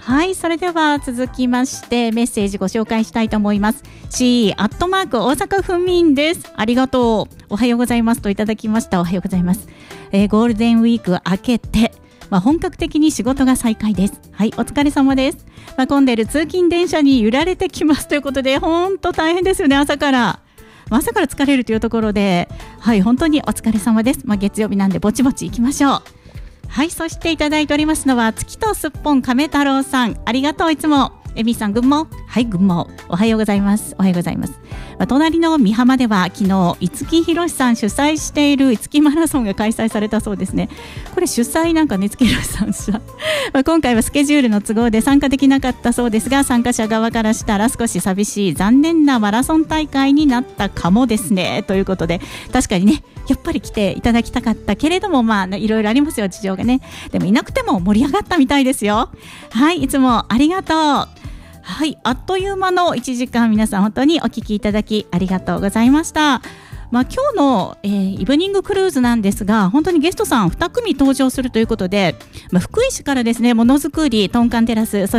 はい、それでは続きましてメッセージご紹介したいと思います。 C アットマーク大阪府民です。ありがとう。おはようございますといただきました。おはようございます。ゴールデンウィーク明けて、本格的に仕事が再開です。はい、お疲れ様です。混んでいる通勤電車に揺られてきますということで、本当大変ですよね。朝から疲れるというところで、はい、本当にお疲れ様です。月曜日なんでぼちぼち行きましょう。はい、そしていただいておりますのは月とすっぽん亀太郎さん、ありがとう。いつもエミさん、グッモ。はい、グッモ。おはようございます。おはようございます。隣の美浜では昨日五木ひろしさん主催している五木マラソンが開催されたそうですね。これ主催なんかね、五木ひろしさん今回はスケジュールの都合で参加できなかったそうですが、参加者側からしたら少し寂しい残念なマラソン大会になったかもですね、ということで、確かにね、やっぱり来ていただきたかったけれども、いろいろありますよ、事情がね。でもいなくても盛り上がったみたいですよ。はい、いつもありがとう。はい、あっという間の1時間、皆さん本当にお聞きいただきありがとうございました。今日の、イブニングクルーズなんですが、本当にゲストさん2組登場するということで、福井市からですね、ものづくりトンカンテラス、